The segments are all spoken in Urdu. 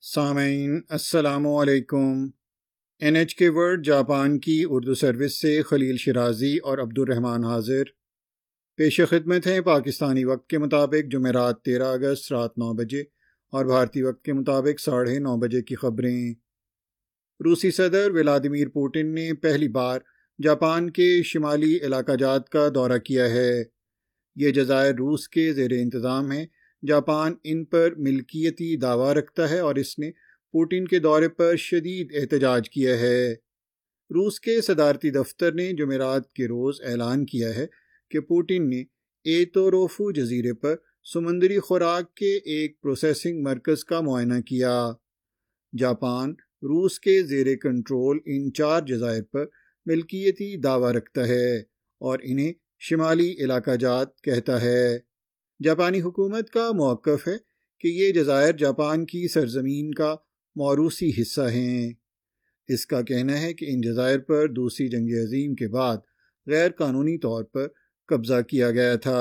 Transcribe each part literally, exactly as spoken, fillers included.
سامعین السلام علیکم۔ این ایچ کے ورڈ جاپان کی اردو سروس سے خلیل شرازی اور عبد الرحمن حاضر۔ پیش خدمت ہیں پاکستانی وقت کے مطابق جمعرات تیرہ اگست رات نو بجے اور بھارتی وقت کے مطابق ساڑھے نو بجے کی خبریں۔ روسی صدر ولادیمیر پوٹن نے پہلی بار جاپان کے شمالی علاقہ جات کا دورہ کیا ہے۔ یہ جزائر روس کے زیر انتظام ہیں۔ جاپان ان پر ملکیتی دعویٰ رکھتا ہے اور اس نے پوٹن کے دورے پر شدید احتجاج کیا ہے۔ روس کے صدارتی دفتر نے جمعرات کے روز اعلان کیا ہے کہ پوٹن نے ایتوروفو جزیرے پر سمندری خوراک کے ایک پروسیسنگ مرکز کا معائنہ کیا۔ جاپان روس کے زیر کنٹرول ان چار جزائر پر ملکیتی دعویٰ رکھتا ہے اور انہیں شمالی علاقہ جات کہتا ہے۔ جاپانی حکومت کا موقف ہے کہ یہ جزائر جاپان کی سرزمین کا موروثی حصہ ہیں۔ اس کا کہنا ہے کہ ان جزائر پر دوسری جنگ عظیم کے بعد غیر قانونی طور پر قبضہ کیا گیا تھا۔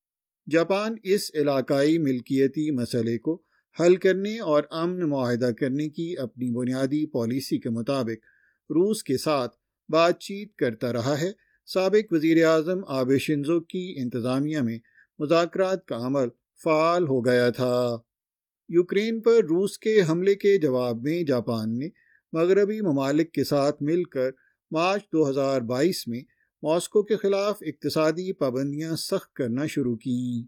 جاپان اس علاقائی ملکیتی مسئلے کو حل کرنے اور امن معاہدہ کرنے کی اپنی بنیادی پالیسی کے مطابق روس کے ساتھ بات چیت کرتا رہا ہے۔ سابق وزیر اعظم آبے شنزو کی انتظامیہ میں مذاکرات کا عمل فعال ہو گیا تھا۔ یوکرین پر روس کے حملے کے جواب میں جاپان نے مغربی ممالک کے ساتھ مل کر مارچ دو ہزار بائیس میں ماسکو کے خلاف اقتصادی پابندیاں سخت کرنا شروع کیں۔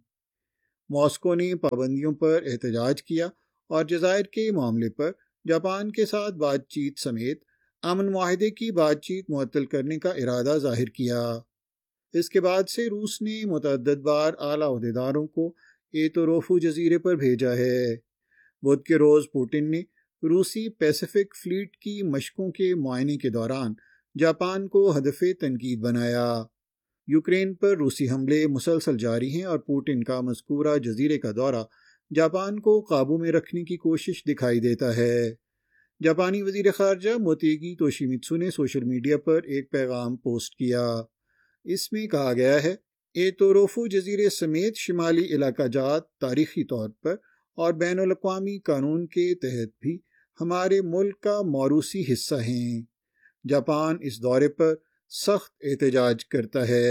ماسکو نے پابندیوں پر احتجاج کیا اور جزائر کے معاملے پر جاپان کے ساتھ بات چیت سمیت امن معاہدے کی بات چیت معطل کرنے کا ارادہ ظاہر کیا۔ اس کے بعد سے روس نے متعدد بار اعلیٰ عہدیداروں کو ایتوروفو جزیرے پر بھیجا ہے۔ بدھ کے روز پوٹن نے روسی پیسیفک فلیٹ کی مشقوں کے معائنے کے دوران جاپان کو ہدف تنقید بنایا۔ یوکرین پر روسی حملے مسلسل جاری ہیں اور پوٹن کا مذکورہ جزیرے کا دورہ جاپان کو قابو میں رکھنے کی کوشش دکھائی دیتا ہے۔ جاپانی وزیر خارجہ موتیگی توشیمیتسو نے سوشل میڈیا پر ایک پیغام پوسٹ کیا۔ اس میں کہا گیا ہے، ایتوروفو جزیرے سمیت شمالی علاقہ جات تاریخی طور پر اور بین الاقوامی قانون کے تحت بھی ہمارے ملک کا موروثی حصہ ہیں۔ جاپان اس دورے پر سخت احتجاج کرتا ہے۔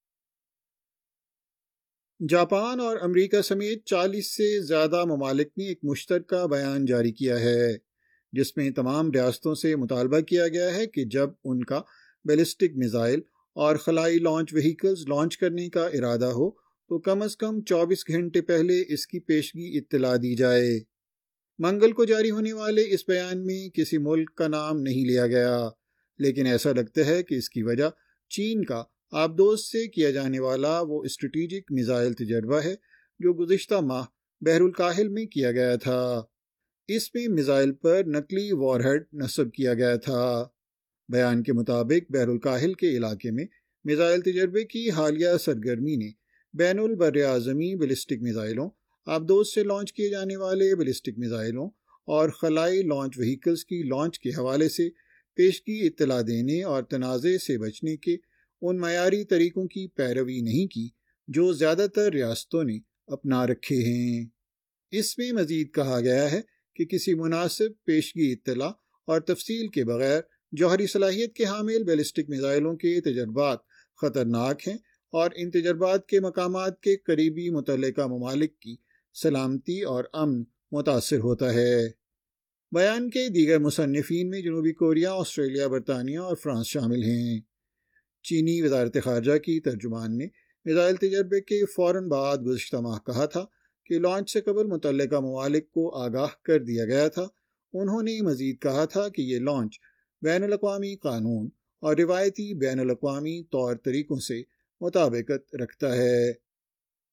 جاپان اور امریکہ سمیت چالیس سے زیادہ ممالک نے ایک مشترکہ بیان جاری کیا ہے جس میں تمام ریاستوں سے مطالبہ کیا گیا ہے کہ جب ان کا بیلسٹک میزائل اور خلائی لانچ وہیکلز لانچ کرنے کا ارادہ ہو تو کم از کم چوبیس گھنٹے پہلے اس کی پیشگی اطلاع دی جائے۔ منگل کو جاری ہونے والے اس بیان میں کسی ملک کا نام نہیں لیا گیا، لیکن ایسا لگتا ہے کہ اس کی وجہ چین کا آبدوز سے کیا جانے والا وہ اسٹریٹجک میزائل تجربہ ہے جو گزشتہ ماہ بحر الکاہل میں کیا گیا تھا۔ اس میں میزائل پر نقلی وار ہیڈ نصب کیا گیا تھا۔ بیان کے مطابق بحر الکاہل کے علاقے میں میزائل تجربے کی حالیہ سرگرمی نے بین البراعظمی بیلسٹک میزائلوں، آبدوز سے لانچ کیے جانے والے بیلسٹک میزائلوں اور خلائی لانچ وہیکلز کی لانچ کے حوالے سے پیشگی اطلاع دینے اور تنازع سے بچنے کے ان معیاری طریقوں کی پیروی نہیں کی جو زیادہ تر ریاستوں نے اپنا رکھے ہیں۔ اس میں مزید کہا گیا ہے کہ کسی مناسب پیشگی اطلاع اور تفصیل کے بغیر جوہری صلاحیت کے حامل بیلسٹک میزائلوں کے تجربات خطرناک ہیں اور ان تجربات کے مقامات کے قریبی متعلقہ ممالک کی سلامتی اور امن متاثر ہوتا ہے۔ بیان کے دیگر مصنفین میں جنوبی کوریا، آسٹریلیا، برطانیہ اور فرانس شامل ہیں۔ چینی وزارت خارجہ کی ترجمان نے میزائل تجربے کے فوراً بعد گزشتہ ماہ کہا تھا کہ لانچ سے قبل متعلقہ ممالک کو آگاہ کر دیا گیا تھا۔ انہوں نے مزید کہا تھا کہ یہ لانچ بین الاقوامی قانون اور روایتی بین الاقوامی طور طریقوں سے مطابقت رکھتا ہے۔